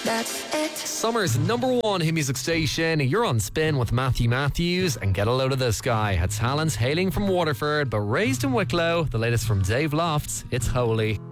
that's it. Summer's #1 hit music station. You're on Spin with Matthew Matthews, and get a load of this guy. A talent hailing from Waterford but raised in Wicklow. The latest from Dave Lofts, it's Holy.